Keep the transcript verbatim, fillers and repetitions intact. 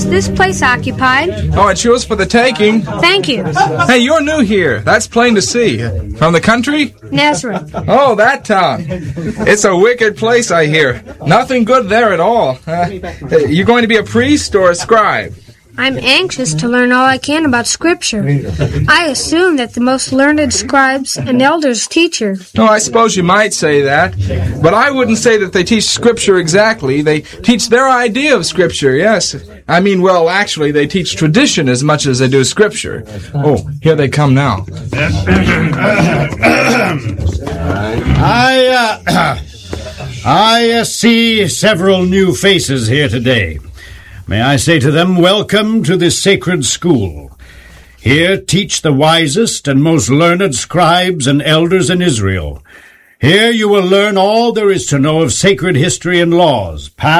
Is this place occupied? Oh, it's yours for the taking. Thank you. Hey, you're new here. That's plain to see. From the country? Nazareth. Oh, that town. It's a wicked place, I hear. Nothing good there at all. Uh, you going to be a priest or a scribe? I'm anxious to learn all I can about Scripture. I assume that the most learned scribes and elders teach her. Oh, I suppose you might say that. But I wouldn't say that they teach Scripture exactly. They teach their idea of Scripture, yes. I mean, well, actually, they teach tradition as much as they do Scripture. Oh, here they come now. I, uh, I uh, see several new faces here today. May I say to them, welcome to this sacred school. Here teach the wisest and most learned scribes and elders in Israel. Here you will learn all there is to know of sacred history and laws, past